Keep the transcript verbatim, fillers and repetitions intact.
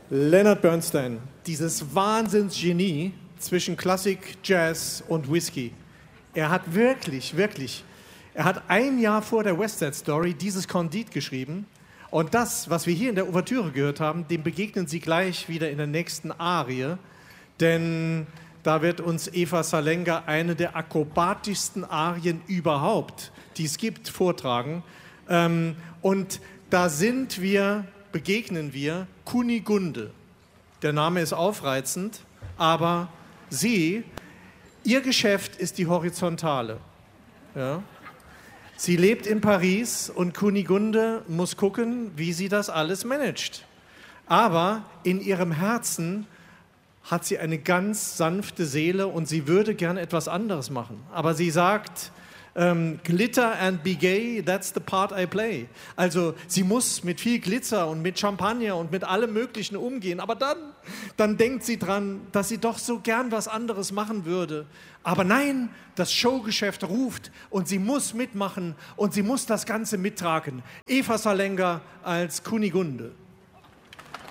Leonard Bernstein, dieses Wahnsinnsgenie zwischen Klassik, Jazz und Whisky. Er hat wirklich, wirklich, er hat ein Jahr vor der West Side Story dieses Candide geschrieben. Und das, was wir hier in der Ouvertüre gehört haben, dem begegnen Sie gleich wieder in der nächsten Arie. Denn da wird uns Eva Salenga eine der akrobatischsten Arien überhaupt, die es gibt, vortragen. Und da sind wir, begegnen wir Kunigunde. Der Name ist aufreizend, aber sie, ihr Geschäft ist die Horizontale. Ja? Sie lebt in Paris und Kunigunde muss gucken, wie sie das alles managt. Aber in ihrem Herzen hat sie eine ganz sanfte Seele und sie würde gern etwas anderes machen. Aber sie sagt, ähm, Glitter and be gay, that's the part I play. Also sie muss mit viel Glitzer und mit Champagner und mit allem Möglichen umgehen. Aber dann, dann denkt sie dran, dass sie doch so gern was anderes machen würde. Aber nein, das Showgeschäft ruft und sie muss mitmachen und sie muss das Ganze mittragen. Eva Salenga als Kunigunde.